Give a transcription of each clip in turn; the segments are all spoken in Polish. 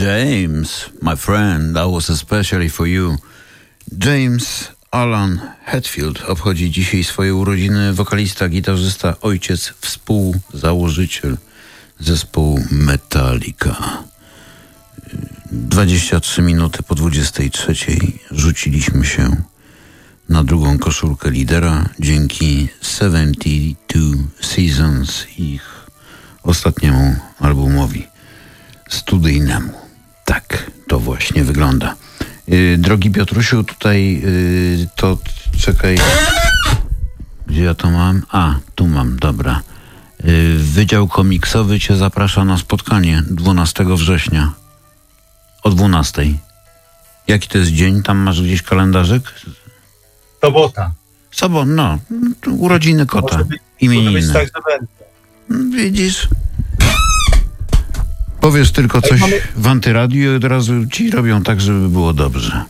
James, my friend, that was especially for you. James Alan Hetfield obchodzi dzisiaj swoje urodziny. Wokalista, gitarzysta, ojciec, współzałożyciel zespołu Metallica. 23 minuty po 23 rzuciliśmy się na drugą koszulkę lidera dzięki 72 Seasons, ich ostatniemu albumowi studyjnemu. Tak to właśnie wygląda. Drogi Piotrusiu, tutaj to czekaj. Gdzie ja to mam? A, tu mam, dobra. Wydział Komiksowy cię zaprasza na spotkanie 12 września o 12. Jaki to jest dzień? Tam masz gdzieś kalendarzyk? Sobota. No. Urodziny kota. Imieniny. Może być tak, że będę. Widzisz? Powiesz tylko coś w antyradiu i od razu ci robią tak, żeby było dobrze.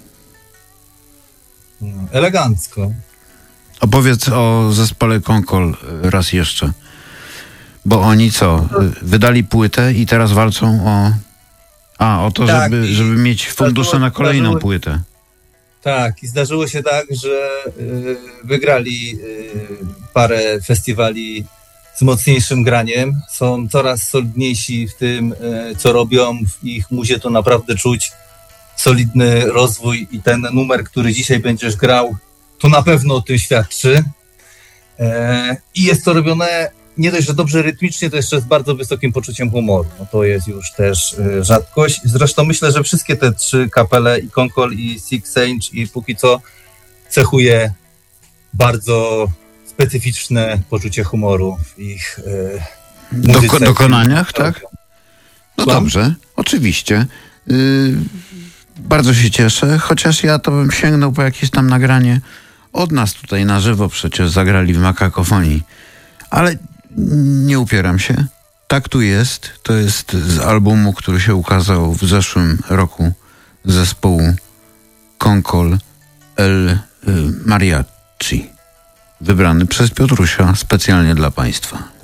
Elegancko. Opowiedz o zespole Konkol raz jeszcze. Bo oni co? Wydali płytę i teraz walczą o to, tak, żeby mieć fundusze na kolejną płytę. Tak, i zdarzyło się tak, że wygrali parę festiwali z mocniejszym graniem. Są coraz solidniejsi w tym, co robią. W ich muzie to naprawdę czuć solidny rozwój i ten numer, który dzisiaj będziesz grał, to na pewno o tym świadczy. I jest to robione nie dość, że dobrze rytmicznie, to jeszcze z bardzo wysokim poczuciem humoru. No to jest już też rzadkość. Zresztą myślę, że wszystkie te trzy kapele, i Konkol, i Six Sense, i Póki Co, cechuje bardzo specyficzne poczucie humoru w ich dokonaniach, tak? No dobrze, oczywiście. Bardzo się cieszę, chociaż ja to bym sięgnął po jakieś tam nagranie od nas tutaj na żywo, przecież zagrali w Makakofonii. Ale nie upieram się. Tak tu jest. To jest z albumu, który się ukazał w zeszłym roku zespołu Konkol El Mariachi. Wybrany przez Piotrusia specjalnie dla Państwa.